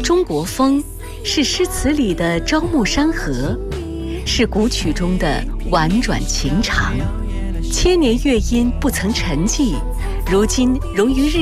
中国风，是诗词里的朝暮山河，是古曲中的婉转情长。千年乐音不曾沉寂，如今融于日